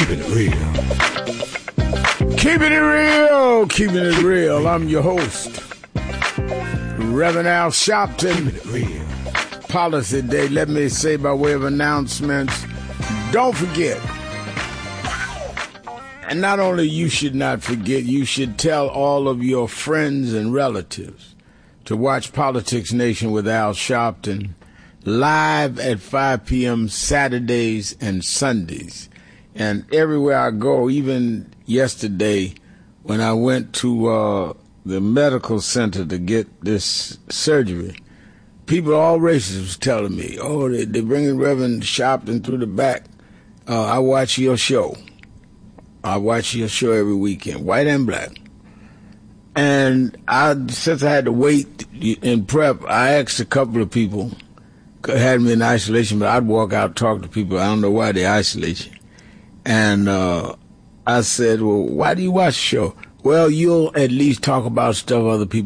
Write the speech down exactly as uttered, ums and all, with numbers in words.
Keeping it real. Keeping it real. Keeping it real. I'm your host, Reverend Al Sharpton. Keeping it real. Policy Day. Let me say by way of announcements, don't forget. And not only you should not forget, you should tell all of your friends and relatives to watch Politics Nation with Al Sharpton live at five p.m. Saturdays and Sundays. And everywhere I go, even yesterday when I went to uh, the medical center to get this surgery, people of all races was telling me, oh, they, they're bringing Reverend Sharpton through the back. Uh, I watch your show. I watch your show every weekend, white and black. And I, since I had to wait in prep, I asked a couple of people, had me in isolation, but I'd walk out and talk to people. I don't know why they isolate you. And uh, I said, well, why do you watch the show? Well, you'll at least talk about stuff other people